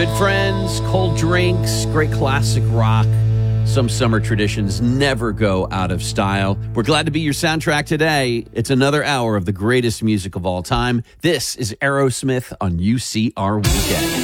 Good friends, cold drinks, great classic rock. Some summer traditions never go out of style. We're glad to be your soundtrack today. It's another hour of the greatest music of all time. This is Aerosmith on UCR Weekend.